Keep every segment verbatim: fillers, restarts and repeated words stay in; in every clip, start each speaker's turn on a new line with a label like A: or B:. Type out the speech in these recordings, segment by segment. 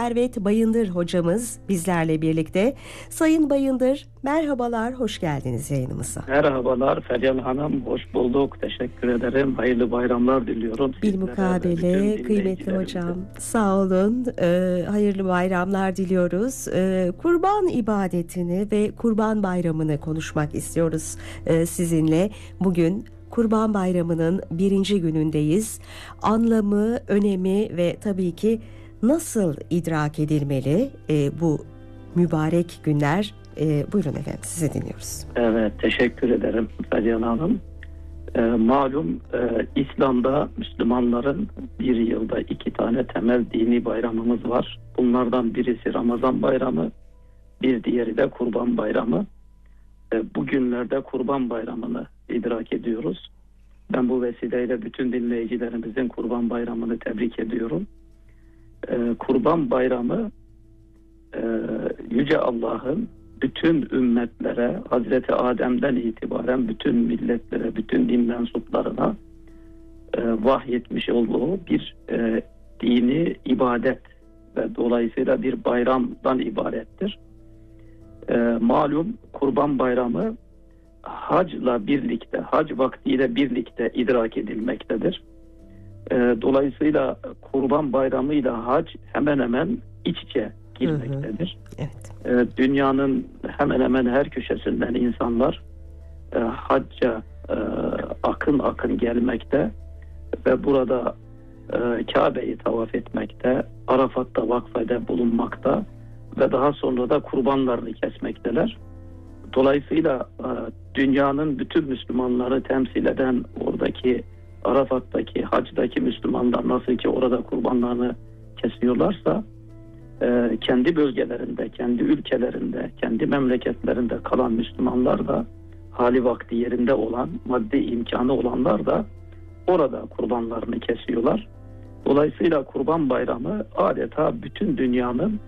A: Servet Bayındır hocamız bizlerle birlikte. Sayın Bayındır, merhabalar, hoş geldiniz yayınımıza.
B: Merhabalar Feryal Hanım, hoş bulduk. Teşekkür ederim. Hayırlı bayramlar diliyorum.
A: Bilmukabele kıymetli hocam, sağ olun. Ee, hayırlı bayramlar diliyoruz. Ee, kurban ibadetini ve kurban bayramını konuşmak istiyoruz ee, sizinle. Bugün Kurban Bayramı'nın birinci günündeyiz. Anlamı, önemi ve tabii ki nasıl idrak edilmeli e, bu mübarek günler? E, buyurun efendim, sizi dinliyoruz.
B: Evet, teşekkür ederim Feryal Hanım. E, malum e, İslam'da Müslümanların bir yılda iki tane temel dini bayramımız var. Bunlardan birisi Ramazan Bayramı, bir diğeri de Kurban Bayramı. E, bugünlerde Kurban Bayramı'nı idrak ediyoruz. Ben bu vesileyle bütün dinleyicilerimizin Kurban Bayramı'nı tebrik ediyorum. Ee, Kurban Bayramı e, Yüce Allah'ın bütün ümmetlere, Hazreti Adem'den itibaren bütün milletlere, bütün din mensuplarına e, vahyetmiş olduğu bir e, dini ibadet ve dolayısıyla bir bayramdan ibarettir. E, malum Kurban Bayramı hacla birlikte, hac vaktiyle birlikte idrak edilmektedir. E, dolayısıyla Kurban Bayramı ile hac hemen hemen iç içe girmektedir.
A: Hı hı. Evet.
B: E, dünyanın hemen hemen her köşesinden insanlar e, hacca e, akın akın gelmekte ve burada e, Kabe'yi tavaf etmekte, Arafat'ta vakfede bulunmakta ve daha sonra da kurbanlarını kesmekteler. Dolayısıyla dünyanın bütün Müslümanları temsil eden oradaki Arafat'taki, hacdaki Müslümanlar nasıl ki orada kurbanlarını kesiyorlarsa kendi bölgelerinde, kendi ülkelerinde, kendi memleketlerinde kalan Müslümanlar da hali vakti yerinde olan, maddi imkanı olanlar da orada kurbanlarını kesiyorlar. Dolayısıyla Kurban Bayramı adeta bütün dünyanın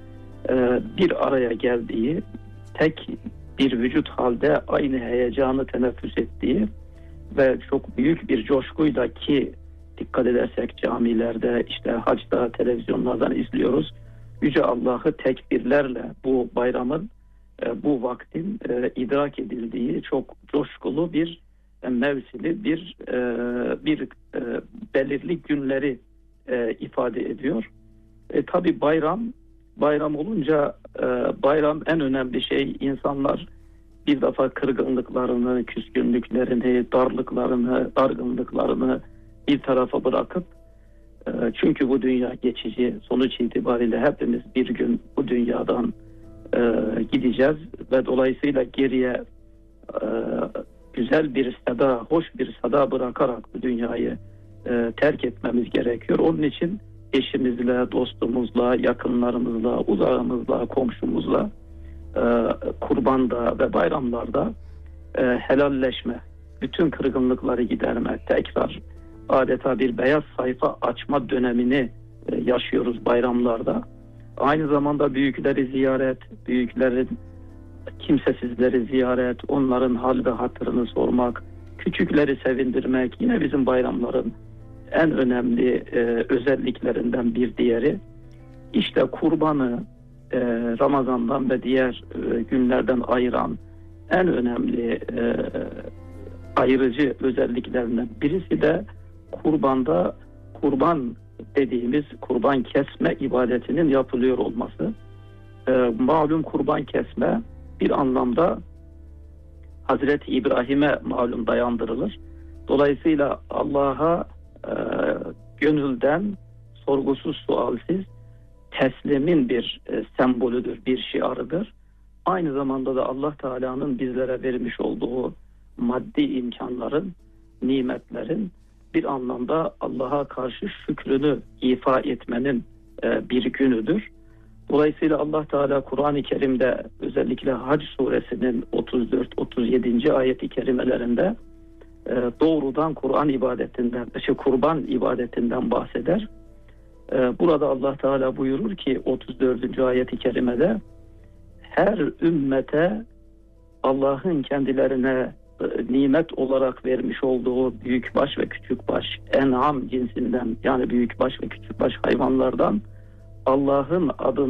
B: bir araya geldiği, tek bir vücut halde aynı heyecanı teneffüs ettiği ve çok büyük bir coşkuyla ki dikkat edersek camilerde, işte hacda, televizyonlardan izliyoruz. Yüce Allah'ı tekbirlerle bu bayramın, bu vaktin idrak edildiği çok coşkulu bir mevsili, bir bir belirli günleri ifade ediyor. E, tabii bayram Bayram olunca e, bayram en önemli şey. İnsanlar bir defa kırgınlıklarını, küskünlüklerini, darlıklarını, dargınlıklarını bir tarafa bırakıp e, çünkü bu dünya geçici, sonuç itibariyle hepimiz bir gün bu dünyadan e, gideceğiz ve dolayısıyla geriye e, güzel bir sada, hoş bir sada bırakarak bu dünyayı e, terk etmemiz gerekiyor. Onun için eşimizle, dostumuzla, yakınlarımızla, uzağımızla, komşumuzla e, kurbanda ve bayramlarda e, helalleşme, bütün kırgınlıkları giderme, tekrar adeta bir beyaz sayfa açma dönemini e, yaşıyoruz bayramlarda. Aynı zamanda büyükleri ziyaret, büyüklerin kimsesizleri ziyaret, onların hal ve hatırını sormak, küçükleri sevindirmek yine bizim bayramların en önemli e, özelliklerinden bir diğeri. İşte kurbanı e, Ramazan'dan ve diğer e, günlerden ayıran en önemli e, ayırıcı özelliklerinden birisi de kurbanda kurban dediğimiz kurban kesme ibadetinin yapılıyor olması. E, malum kurban kesme bir anlamda Hazreti İbrahim'e malum dayandırılır. Dolayısıyla Allah'a e, gönülden sorgusuz sualsiz teslimin bir e, sembolüdür, bir şiarıdır. Aynı zamanda da Allah Teala'nın bizlere vermiş olduğu maddi imkanların, nimetlerin bir anlamda Allah'a karşı şükrünü ifa etmenin e, bir günüdür. Dolayısıyla Allah Teala Kur'an-ı Kerim'de özellikle Hac suresinin otuz dört otuz yedinci ayeti kerimelerinde e, doğrudan Kur'an ibadetinden, işte kurban ibadetinden bahseder. E, burada Allah Teala buyurur ki otuz dördüncü ayeti kerimede her ümmete Allah'ın kendilerine e, nimet olarak vermiş olduğu büyükbaş ve küçükbaş en'am cinsinden, yani büyükbaş ve küçükbaş hayvanlardan Allah'ın adını